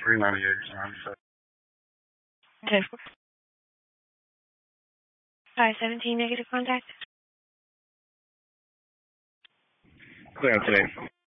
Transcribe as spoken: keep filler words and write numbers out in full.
three ninety-eight, ninety-seven. Okay. five seventeen negative contact. Clear today.